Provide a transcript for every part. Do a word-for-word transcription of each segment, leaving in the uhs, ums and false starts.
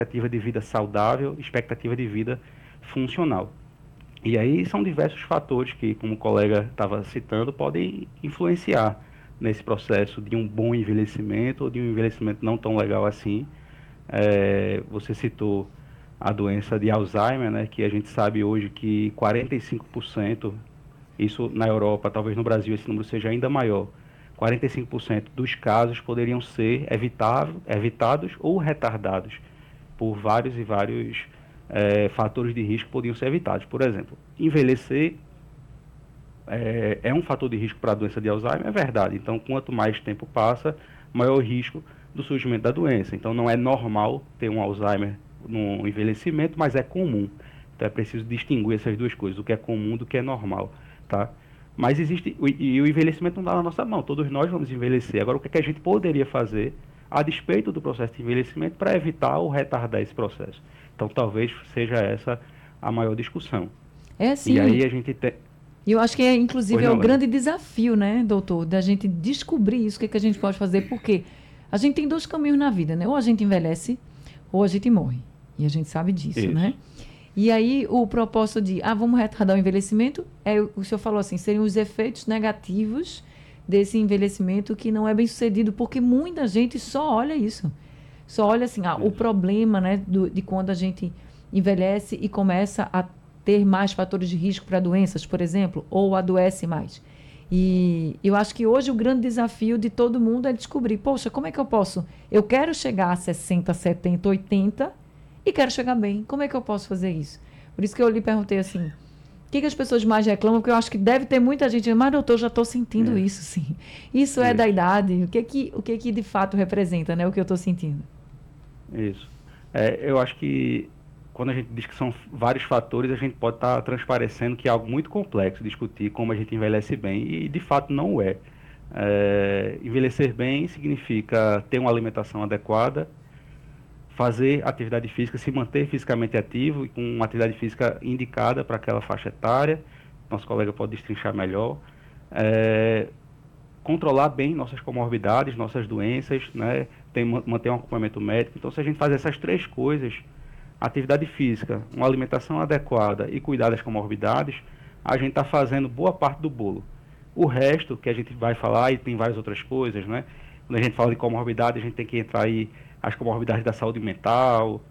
expectativa de vida saudável, expectativa de vida funcional. E aí são diversos fatores que, como o colega estava citando, podem influenciar nesse processo de um bom envelhecimento ou de um envelhecimento não tão legal assim. É, você citou a doença de Alzheimer, né, que a gente sabe hoje que quarenta e cinco por cento, isso na Europa, talvez no Brasil esse número seja ainda maior, quarenta e cinco por cento dos casos poderiam ser evitado, evitados ou retardados por vários e vários é, fatores de risco que podiam ser evitados. Por exemplo, envelhecer é, é um fator de risco para a doença de Alzheimer, é verdade. Então, quanto mais tempo passa, maior o risco do surgimento da doença. Então, não é normal ter um Alzheimer no envelhecimento, mas é comum. Então, é preciso distinguir essas duas coisas, o que é comum do que é normal, tá? Mas existe, e o envelhecimento não está na nossa mão, todos nós vamos envelhecer. Agora, o que, é que a gente poderia fazer a despeito do processo de envelhecimento para evitar ou retardar esse processo? Então, talvez seja essa a maior discussão. É assim. E aí a gente tem... E eu acho que, é, inclusive, não, é o Léo. grande desafio, né, doutor, da gente descobrir isso, o que, é que a gente pode fazer, porque a gente tem dois caminhos na vida, né? Ou a gente envelhece, ou a gente morre. E a gente sabe disso, Isso. né? E aí, o propósito de, ah, vamos retardar o envelhecimento, é, o senhor falou assim, seriam os efeitos negativos desse envelhecimento que não é bem sucedido, porque muita gente só olha isso. Só olha assim, ah, Isso. o problema, né, do, de quando a gente envelhece e começa a ter mais fatores de risco para doenças, por exemplo, ou adoece mais. E eu acho que hoje o grande desafio de todo mundo é descobrir, poxa, como é que eu posso? Eu quero chegar a sessenta, setenta, oitenta e quero chegar bem. Como é que eu posso fazer isso? Por isso que eu lhe perguntei assim, o que, que as pessoas mais reclamam? Porque eu acho que deve ter muita gente, mas doutor, já estou sentindo É. isso, sim. Isso é Isso. da idade? O que que, o que que de fato representa, né? O que eu estou sentindo? Isso. É, eu acho que quando a gente diz que são vários fatores, a gente pode estar transparecendo que é algo muito complexo discutir como a gente envelhece bem, e de fato não é. É, envelhecer bem significa ter uma alimentação adequada, fazer atividade física, se manter fisicamente ativo e com uma atividade física indicada para aquela faixa etária. Nosso colega pode destrinchar melhor. É, controlar bem nossas comorbidades, nossas doenças, né? Tem, manter um acompanhamento médico. Então, se a gente faz essas três coisas, atividade física, uma alimentação adequada e cuidar das comorbidades, a gente está fazendo boa parte do bolo. O resto, que a gente vai falar, e tem várias outras coisas, né? Quando a gente fala de comorbidade, a gente tem que entrar aí as comorbidades da saúde mental,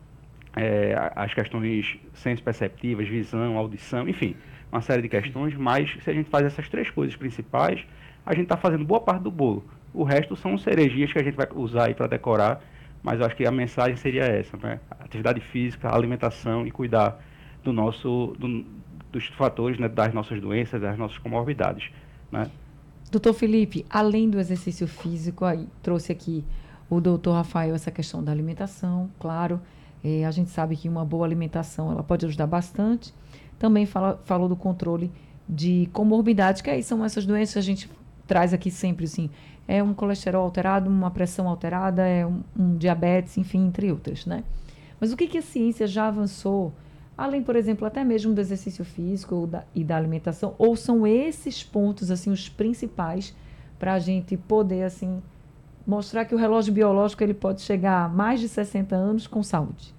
é, as questões senso-perceptivas, visão, audição, enfim, uma série de questões, mas se a gente faz essas três coisas principais, a gente está fazendo boa parte do bolo. O resto são cerejias que a gente vai usar aí para decorar, mas eu acho que a mensagem seria essa, né? Atividade física, alimentação e cuidar do nosso, do, dos fatores, né, das nossas doenças, das nossas comorbidades, né? Doutor Felipe, além do exercício físico, aí trouxe aqui o doutor Rafael essa questão da alimentação, claro, eh, a gente sabe que uma boa alimentação ela pode ajudar bastante. Também fala, falou do controle de comorbidades, que aí são essas doenças que a gente traz aqui sempre, assim, é um colesterol alterado, uma pressão alterada, é um, um diabetes, enfim, entre outras, né? Mas o que, que a ciência já avançou, além, por exemplo, até mesmo do exercício físico ou da, e da alimentação, ou são esses pontos, assim, os principais para a gente poder, assim, mostrar que o relógio biológico ele pode chegar a mais de sessenta anos com saúde?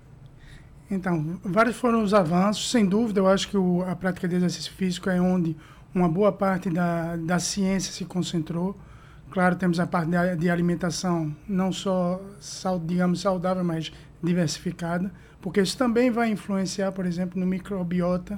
Então, vários foram os avanços, sem dúvida, eu acho que o, a prática de exercício físico é onde uma boa parte da, da ciência se concentrou. Claro, temos a parte de, de alimentação, não só, digamos, saudável, mas diversificada, porque isso também vai influenciar, por exemplo, no microbiota,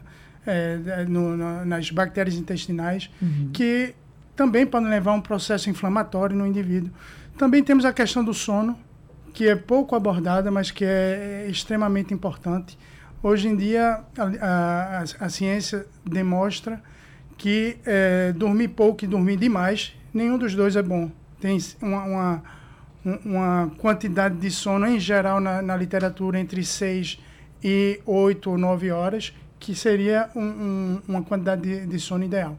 é, no, no, nas bactérias intestinais, uhum. que também podem levar a um processo inflamatório no indivíduo. Também temos a questão do sono, que é pouco abordada, mas que é extremamente importante. Hoje em dia, a, a, a ciência demonstra que é, dormir pouco e dormir demais, nenhum dos dois é bom. Tem uma, uma, uma quantidade de sono, em geral, na, na literatura, entre seis e oito ou nove horas, que seria um, um, uma quantidade de, de sono ideal.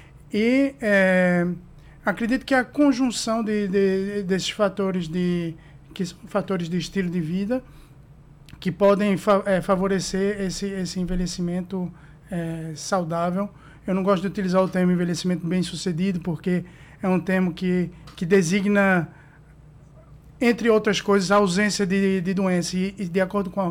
E é, acredito que a conjunção de, de, desses fatores, de, que são fatores de estilo de vida, que podem fa, é, favorecer esse, esse envelhecimento é, saudável. Eu não gosto de utilizar o termo envelhecimento bem-sucedido, porque é um termo que, que designa, entre outras coisas, a ausência de, de doença. E, e de acordo com a,